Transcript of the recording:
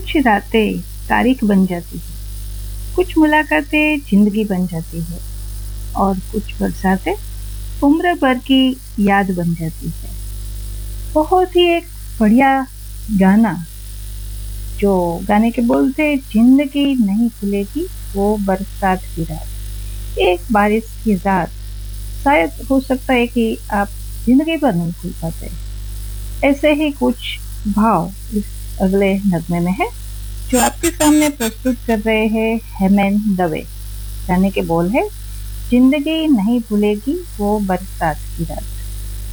कुछ रातें तारीख बन जाती है, कुछ मुलाकातें जिंदगी बन जाती है और कुछ बरसातें उम्र भर की याद बन जाती है। बहुत ही एक बढ़िया गाना, जो गाने के बोल थे, जिंदगी नहीं खुलेगी वो बरसात की रात। एक बारिश की रात, शायद हो सकता है कि आप जिंदगी भर नहीं भूल पाते। ऐसे ही कुछ भाव इस अगले नगमे में है, जो आपके सामने प्रस्तुत कर रहे हैं हेमन दवे। गाने के बोल है, जिंदगी नहीं भूलेगी वो बरसात की रात।